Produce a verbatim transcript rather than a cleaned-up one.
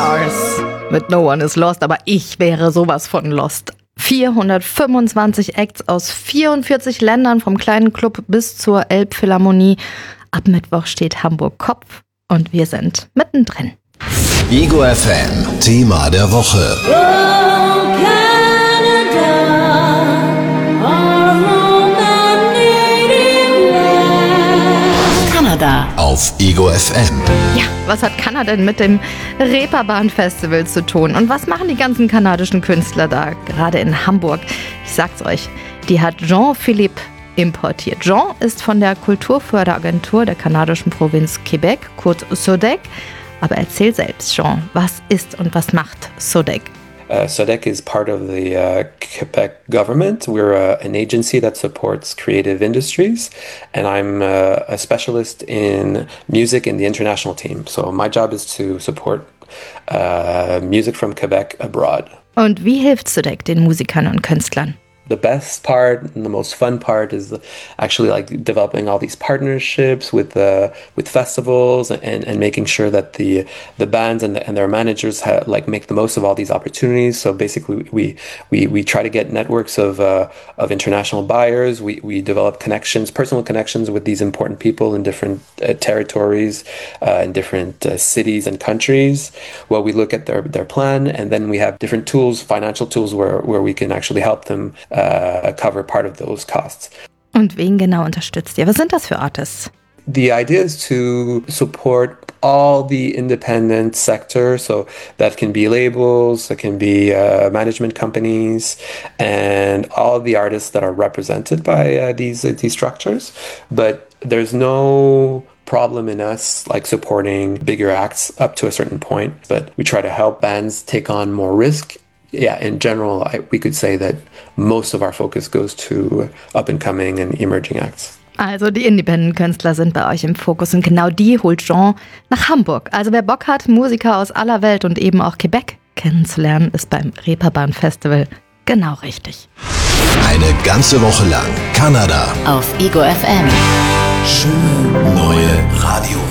Stars mit No One is Lost, aber ich wäre sowas von lost. vierhundertfünfundzwanzig Acts aus vierundvierzig Ländern, vom kleinen Club bis zur Elbphilharmonie. Ab Mittwoch steht Hamburg Kopf und wir sind mittendrin. Ego F M, Thema der Woche. Kanada. Auf Ego F M. Ja, was hat Kanada denn mit dem Reeperbahn Festival zu tun? Und was machen die ganzen kanadischen Künstler da, gerade in Hamburg? Ich sag's euch, die hat Jean-Philippe importiert. Jean ist von der Kulturförderagentur der kanadischen Provinz Quebec, kurz S O D E C. Aber erzähl selbst, Jean, was ist und was macht S O D E C? Uh, S O D E C is part of the uh, Quebec government. We're uh, an agency that supports creative industries, and I'm uh, a specialist in music in the international team. So my job is to support uh, music from Quebec abroad. Und wie hilft S O D E C den Musikern und Künstlern? The best part and the most fun part is actually like developing all these partnerships with uh, with festivals and, and making sure that the the bands and, the, and their managers have, like make the most of all these opportunities. So basically, we we we try to get networks of uh, of international buyers. We we develop connections, personal connections with these important people in different uh, territories, uh, in different uh, cities and countries. Well, we look at their their plan, and then we have different tools, financial tools, where where we can actually help them Uh, cover part of those costs. Und wen genau unterstützt ihr? Was sind das für Artists? The idea is to support all the independent sector, so that can be labels, that can be uh, management companies, and all the artists that are represented by uh, these uh, these structures. But there's no problem in us like supporting bigger acts up to a certain point, but we try to help bands take on more risk. Yeah, in general, I, we could say that most of our focus goes to up-and-coming and emerging acts. Also die Independent-Künstler sind bei euch im Fokus und genau die holt Jean nach Hamburg. Also wer Bock hat, Musiker aus aller Welt und eben auch Quebec kennenzulernen, ist beim Reeperbahn Festival genau richtig. Eine ganze Woche lang Kanada. Auf Ego F M. Schöne neue Radio.